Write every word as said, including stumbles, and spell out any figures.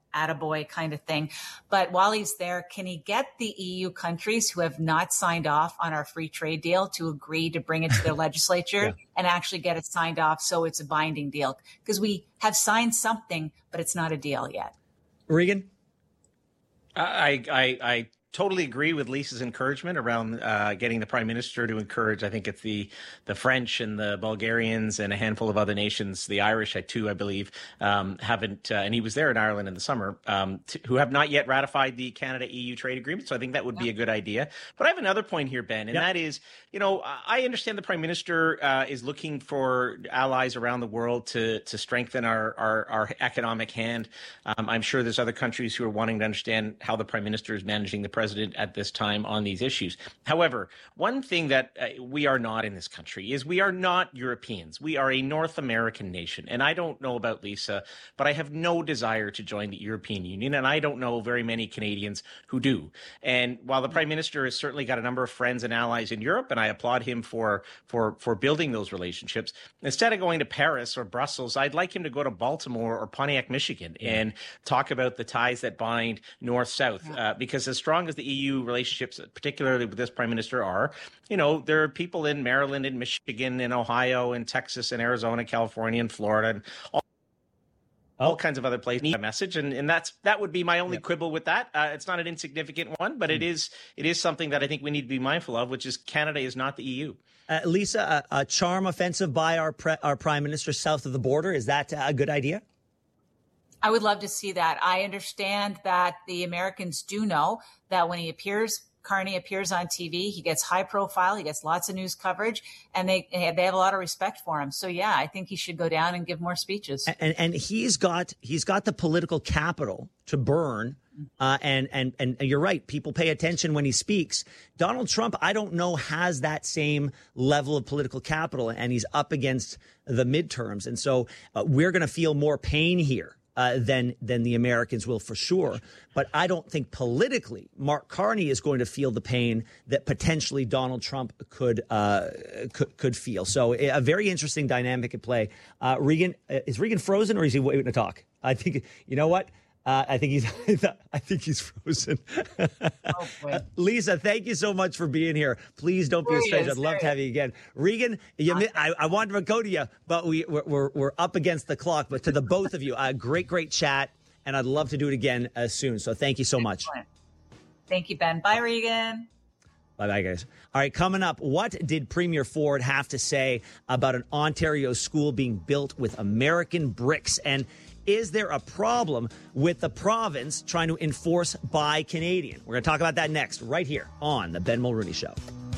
attaboy kind of thing. But while he's there, can he get the E U countries who have not signed off on our free trade deal to agree to bring it to their legislature yeah. and actually get it signed off so it's a binding deal? Because we have signed something, but it's not a deal yet. Regan? I, I, I totally agree with Lisa's encouragement around uh, getting the Prime Minister to encourage. I think it's the the French and the Bulgarians and a handful of other nations, the Irish too, I believe, um, haven't, uh, and he was there in Ireland in the summer, um, t- who have not yet ratified the Canada-E U trade agreement. So I think that would yeah. be a good idea. But I have another point here, Ben, and yeah. that is, you know, I understand the Prime Minister uh, is looking for allies around the world to to strengthen our our, our economic hand. Um, I'm sure there's other countries who are wanting to understand how the Prime Minister is managing the president at this time on these issues. However, one thing that uh, we are not in this country is we are not Europeans. We are a North American nation. And I don't know about Lisa, but I have no desire to join the European Union. And I don't know very many Canadians who do. And while the Prime Minister has certainly got a number of friends and allies in Europe, and I applaud him for, for, for building those relationships, instead of going to Paris or Brussels, I'd like him to go to Baltimore or Pontiac, Michigan, yeah. and talk about the ties that bind North-South. Yeah. Uh, because as strong as the E U relationships, particularly with this Prime Minister, are, you know, there are people in Maryland and Michigan and Ohio and Texas and Arizona, California and Florida and all, all kinds of other places need a message. And, and that's that would be my only yep. quibble with that. Uh, it's not an insignificant one, but mm. it is it is something that I think we need to be mindful of, which is Canada is not the E U. Uh, Lisa, a, a charm offensive by our pre- our Prime Minister south of the border, is that a good idea? I would love to see that. I understand that the Americans do know that when he appears, Carney appears on T V, he gets high profile, he gets lots of news coverage, and they they have a lot of respect for him. So yeah, I think he should go down and give more speeches. And and he's got he's got the political capital to burn. Uh, and, and and you're right. People pay attention when he speaks. Donald Trump, I don't know, has that same level of political capital, and he's up against the midterms. And so uh, we're going to feel more pain here. Uh, than than the Americans will for sure. But I don't think politically Mark Carney is going to feel the pain that potentially Donald Trump could uh, could, could feel. So a very interesting dynamic at play. Uh, Regan, is Regan frozen or is he waiting to talk? I think, you know what? Uh, I think he's. I think he's frozen. Oh, boy. Lisa, thank you so much for being here. Please don't be a stranger. I'd love to have you again. Regan, you, I, I wanted to go to you, but we, we're we're up against the clock. But to the both of you, a great, great chat, and I'd love to do it again uh, soon. So thank you so much. Thank you, Ben. Bye, Regan. Bye-bye, guys. All right, coming up, what did Premier Ford have to say about an Ontario school being built with American bricks? And is there a problem with the province trying to enforce Buy Canadian? We're going to talk about that next, right here on The Ben Mulrooney Show.